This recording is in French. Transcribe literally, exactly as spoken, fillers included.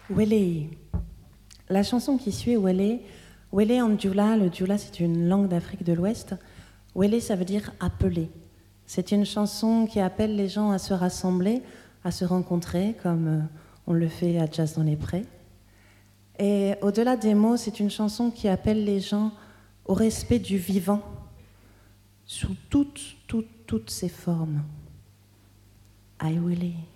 Wele. La chanson qui suit, Wele, Wele en Dioula, le Dioula c'est une langue d'Afrique de l'Ouest. Wele ça veut dire appeler. C'est une chanson qui appelle les gens à se rassembler, à se rencontrer, comme on le fait à Jazz dans les Prés. Et au-delà des mots, c'est une chanson qui appelle les gens au respect du vivant, sous toutes, toutes, toutes ses formes. Aïe Wele.